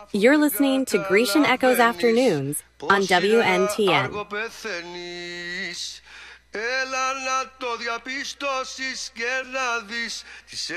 You're listening to Grecian Echoes Afternoons on WNTN. Έλα να το διαπιστώσεις και να δεις